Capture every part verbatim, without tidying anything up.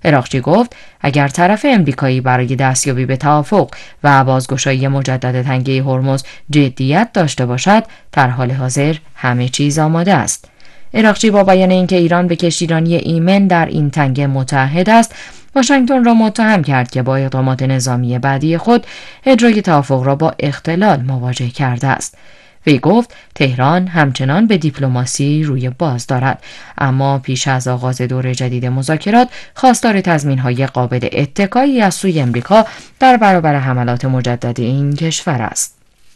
عراقچی گفت اگر طرف امریکایی برای دستیابی به توافق و بازگشایی مجدد تنگه هرمز جدیت داشته باشد، در حال حاضر همه چیز آماده است. عراقچی با بیان اینکه ایران به کشتیرانی ایمن در این تنگه متحد است، واشنگتن را متهم کرد که با اقدامات نظامی بعدی خود اجرای توافق را با اختلال مواجه کرده است. وی گفت تهران همچنان به دیپلماسی روی باز دارد، اما پیش از آغاز دور جدید مذاکرات خواستار تضمین‌های قابل اتکایی از سوی امریکا در برابر حملات مجدد این کشور است.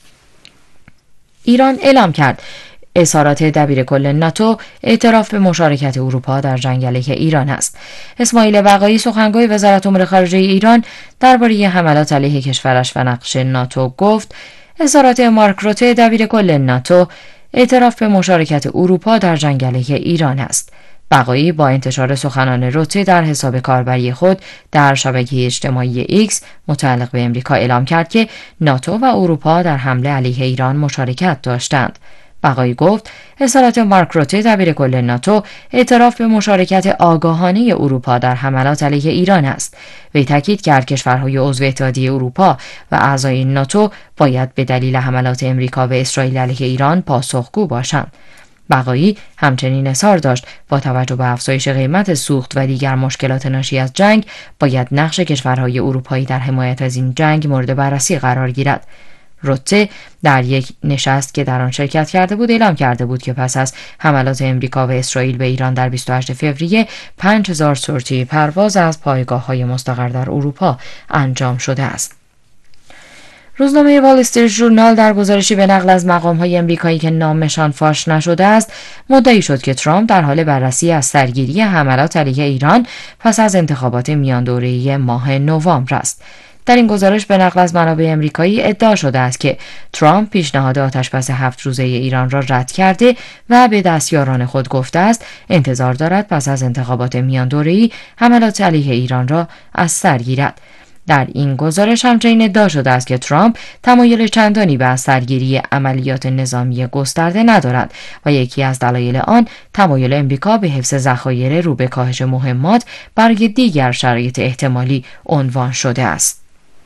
ایران اعلام کرد اظهارات دبیر کل ناتو اعتراف به مشارکت اروپا در جنگ علیه ایران است. اسماعیل بقایی سخنگوی وزارت امور خارجه ایران درباره حملات علیه کشورش و نقش ناتو گفت اظهارات مارک روته دبیر کل ناتو اعتراف به مشارکت اروپا در جنگ علیه ایران است. بقایی با انتشار سخنان روته در حساب کاربری خود در شبکه اجتماعی ایکس متعلق به امریکا اعلام کرد که ناتو و اروپا در حمله علیه ایران مشارکت داشتند. بقایی گفت اظهارات مارک روته دبیر کل ناتو اعتراف به مشارکت آگاهانه اروپا در حملات علیه ایران است. وی تاکید کرد کشورهای عضو اتحادیه اروپا و اعضای ناتو باید به دلیل حملات امریکا به اسرائیل علیه ایران پاسخگو باشند. بقایی همچنین اظهار داشت با توجه به افزایش قیمت سوخت و دیگر مشکلات ناشی از جنگ باید نقش کشورهای اروپایی در حمایت از این جنگ مورد بررسی قرار گیرد. روته در یک نشست که در آن شرکت کرده بود اعلام کرده بود که پس از حملات امریکا و اسرائیل به ایران در بیست و هشتم فوریه پنج هزار سورتی پرواز از پایگاه‌های مستقر در اروپا انجام شده است. روزنامه وال استریت ژورنال در گزارشی به نقل از مقام‌های امریکایی که نامشان فاش نشده است، مدعی شد که ترامپ در حال بررسی از سرگیری حملات علیه ایران پس از انتخابات میان دوره‌ای ماه نوامبر است. در این گزارش به نقل از منابع امریکایی ادعا شده است که ترامپ پیشنهاد آتشبس هفت روزه ایران را رد کرده و به دستیاران خود گفته است انتظار دارد پس از انتخابات میان دوره‌ای حملات علیه ایران را از سر گیرد. در این گزارش همچنین ادعا شده است که ترامپ تمایل چندانی به سرگیری عملیات نظامی گسترده ندارد و یکی از دلایل آن تمایل امریکا به حفظ ذخایر رو به کاهش مهمات برای دیگر شرایط احتمالی عنوان شده است.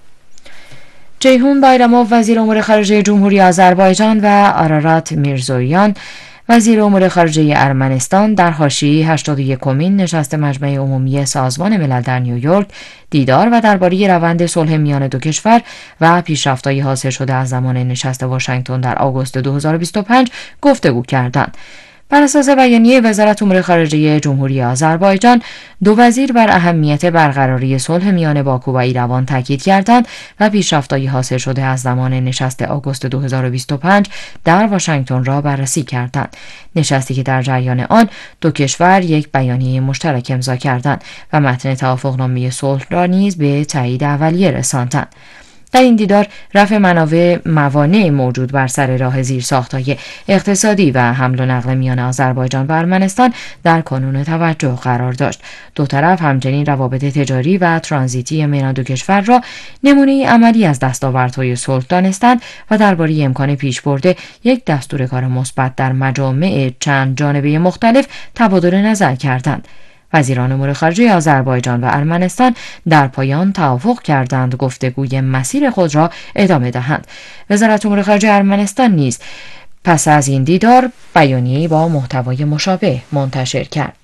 جیهون بایراموف وزیر امور خارجه جمهوری آذربایجان و آرارات میرزویان وزیر امور خارجه ارمنستان در حاشیه هشتاد و یکمین نشست مجمع عمومی سازمان ملل در نیویورک دیدار و درباره روند صلح میان دو کشور و پیشرفت‌های حاصل شده از زمان نشست واشنگتن در آگوست دو هزار و بیست و پنج گفتگو کردند. بر اساس بیانیه وزارت امور خارجه جمهوری آذربایجان، دو وزیر بر اهمیت برقراری صلح میان باکو و ایروان تاکید کردند و پیشرفت‌های حاصل شده از زمان نشست آگوست دو هزار و بیست و پنج در واشنگتن را بررسی کردند. نشستی که در جریان آن دو کشور یک بیانیه مشترک امضا کردند و متن توافقنامه صلح را نیز به تایید اولیه رساندند. در این دیدار رفع منابع موانع موجود بر سر راه زیرساخت‌های اقتصادی و حمل و نقل میان آذربایجان و ارمنستان در کانون توجه قرار داشت. دو طرف همچنین روابط تجاری و ترانزیتی میان دو کشور را نمونه عملی از دستاوردهای صلح دانستند و درباره امکان پیشبرد یک دستور کار مثبت در مجامع چند جانبه مختلف تبادل نظر کردند. وزیران امور خارجه آذربایجان و ارمنستان در پایان توافق کردند گفتگوی مسیر خود را ادامه دهند. وزارت امور خارجه ارمنستان نیز پس از این دیدار بیانیه‌ای با محتوای مشابه منتشر کرد.